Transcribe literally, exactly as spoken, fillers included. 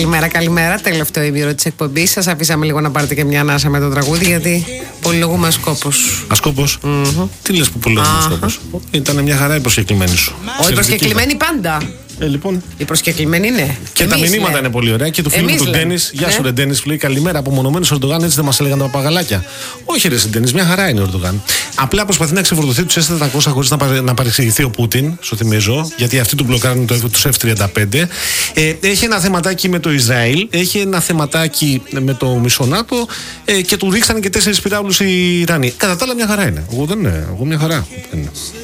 Καλημέρα, καλημέρα. Τελευταίο ημίρο της εκπομπής. Σας αφήσαμε λίγο να πάρετε και μια ανάσα με το τραγούδι, γιατί πολυλογούμε Ασκόπος. Ασκόπος. Mm-hmm. Τι λες που πολυλογούμε Ασκόπος? Ήταν μια χαρά η προσκεκλημένη σου. Όχι, προσκεκλημένη πάντα. Ε, λοιπόν. Η προσκεκλημένη είναι. Και εμείς, τα μηνύματα ναι. είναι πολύ ωραία. Και του φίλου του Ντένις. Γεια σου, ρε Ντένις, λέει καλημέρα. Απομονωμένο Ορντογάν, έτσι δεν μας έλεγαν τα παπαγαλάκια. Όχι, ρε Ντένις, μια χαρά είναι ο Ορντογάν. Απλά προσπαθεί να ξεφορτωθεί του ες τετρακόσια χωρίς να, παρε, να παρεξηγηθεί ο Πούτιν, σου θυμίζω, γιατί αυτοί του μπλοκάρουν το, τους εφ τριάντα πέντε. Ε, έχει ένα θεματάκι με το Ισραήλ, έχει ένα θεματάκι με το Μισονάτο ε, και του ρίξανε και τέσσερις πυράβλους οι Ιρανοί. Κατά τα άλλα, μια χαρά είναι. Εγώ δεν είναι. Εγώ μια χαρά.